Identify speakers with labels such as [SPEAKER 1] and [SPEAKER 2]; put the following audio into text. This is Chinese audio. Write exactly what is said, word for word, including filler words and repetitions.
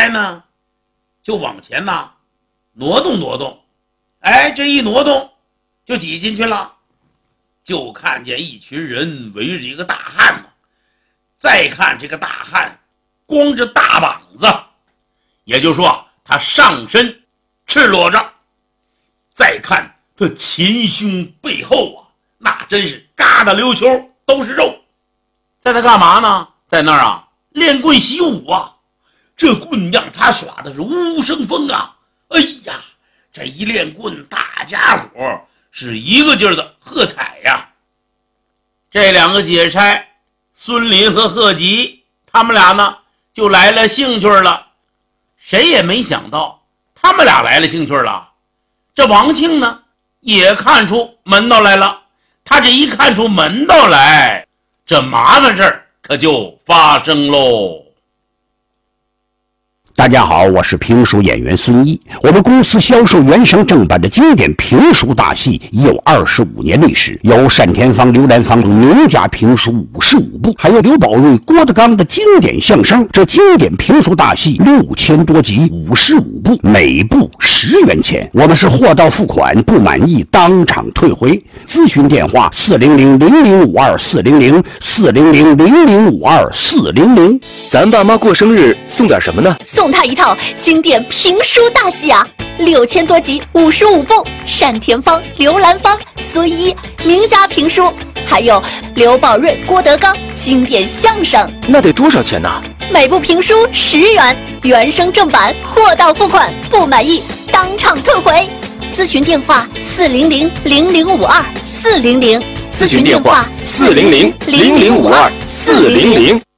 [SPEAKER 1] 呢就往前呐挪动挪动，哎，这一挪动就挤进去了，就看见一群人围着一个大汉呢。再看这个大汉光着大膀子，也就是说他上身赤裸着，再看他前胸背后啊，那真是嘎达溜球都是肉。在他干嘛呢？在那儿啊练棍习武啊，这棍让他耍的是无声风啊！哎呀，这一练棍，大家伙是一个劲儿的喝彩呀。这两个解差孙林和贺吉，他们俩呢就来了兴趣了。谁也没想到他们俩来了兴趣了，这王庆呢也看出门道来了。他这一看出门道来，这麻烦事儿可就发生喽。
[SPEAKER 2] 大家好，我是评书演员孙一。我们公司销售原声正版的经典评书大戏已有二十五年历史，有单田芳、刘兰芳名家评书五十五部，还有刘宝瑞、郭德纲的经典相声。这经典评书大戏六千多集，五十五部，每部十元钱。我们是货到付款，不满意当场退回。咨询电话：四零零零零五二四零零四零零零零五二四零零。
[SPEAKER 3] 咱爸妈过生日送点什么呢？
[SPEAKER 4] 送他一套经典评书大戏啊，六千多集，五十五部，单田芳、刘兰芳、孙一名家评书，还有刘宝瑞、郭德纲经典相声。
[SPEAKER 3] 那得多少钱呢？
[SPEAKER 4] 每部评书十元，原声正版，货到付款，不满意当场退回。咨询电话：四零零零零五二四零零。
[SPEAKER 3] 咨询电话：四零零零零五二四零零。